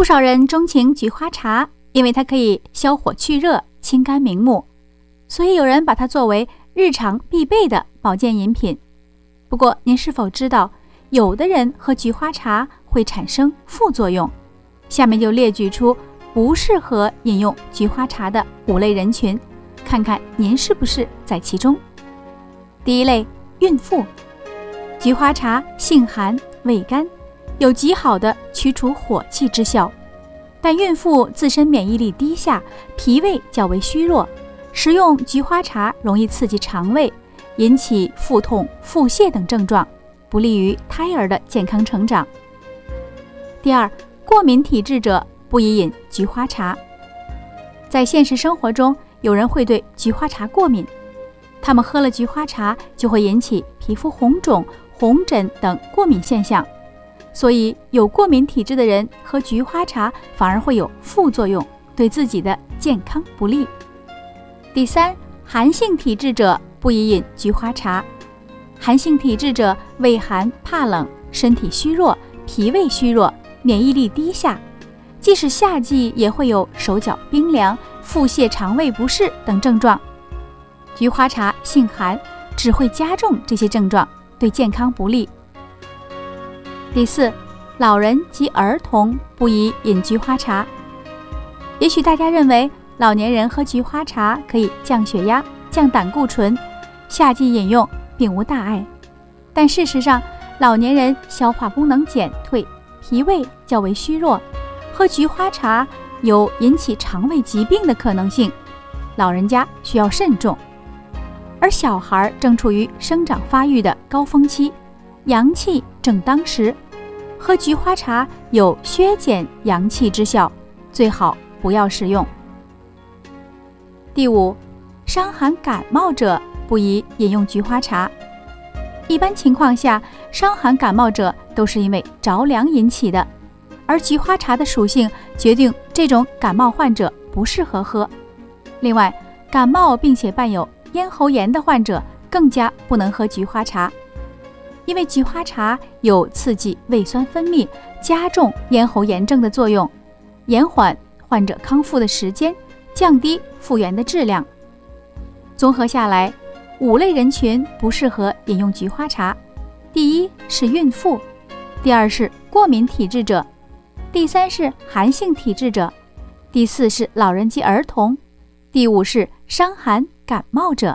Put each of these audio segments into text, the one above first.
不少人钟情菊花茶，因为它可以消火去热、清肝明目，所以有人把它作为日常必备的保健饮品。不过您是否知道，有的人喝菊花茶会产生副作用？下面就列举出不适合饮用菊花茶的5类人群，看看您是不是在其中。第一类，孕妇。菊花茶性寒味甘，有极好的驱除火气之效，但孕妇自身免疫力低下，脾胃较为虚弱，食用菊花茶容易刺激肠胃，引起腹痛、腹泻等症状，不利于胎儿的健康成长。第二，过敏体质者不宜饮菊花茶。在现实生活中，有人会对菊花茶过敏，他们喝了菊花茶就会引起皮肤红肿、红疹等过敏现象，所以有过敏体质的人喝菊花茶反而会有副作用，对自己的健康不利。第三，寒性体质者不宜饮菊花茶。寒性体质者畏寒怕冷，身体虚弱，脾胃虚弱，免疫力低下，即使夏季也会有手脚冰凉、腹泻、肠胃不适等症状。菊花茶性寒，只会加重这些症状，对健康不利。第四，老人及儿童不宜饮菊花茶。也许大家认为老年人喝菊花茶可以降血压、降胆固醇，夏季饮用并无大碍。但事实上，老年人消化功能减退，脾胃较为虚弱，喝菊花茶有引起肠胃疾病的可能性，老人家需要慎重。而小孩正处于生长发育的高峰期，阳气正当时，喝菊花茶有削减阳气之效，最好不要食用。第五，伤寒感冒者不宜饮用菊花茶。一般情况下，伤寒感冒者都是因为着凉引起的，而菊花茶的属性决定这种感冒患者不适合喝。另外，感冒并且伴有咽喉炎的患者更加不能喝菊花茶，因为菊花茶有刺激胃酸分泌、加重咽喉炎症的作用，延缓患者康复的时间，降低复原的质量。综合下来，5类人群不适合饮用菊花茶。第一是孕妇，第二是过敏体质者，第三是寒性体质者，第四是老人及儿童，第五是伤寒感冒者。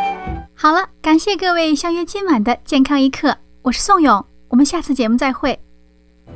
好了，感谢各位相约今晚的健康一刻，我是宋勇，我们下次节目再会。